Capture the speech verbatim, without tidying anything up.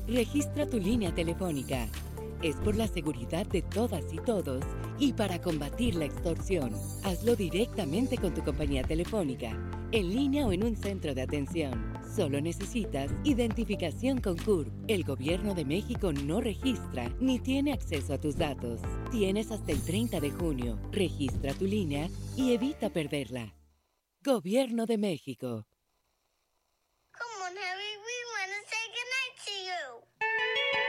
Registra tu línea telefónica. Es por la seguridad de todas y todos y para combatir la extorsión. Hazlo directamente con tu compañía telefónica, en línea o en un centro de atención. Solo necesitas identificación con C U R P. El Gobierno de México no registra ni tiene acceso a tus datos. Tienes hasta el treinta de junio. Registra tu línea y evita perderla. Gobierno de México.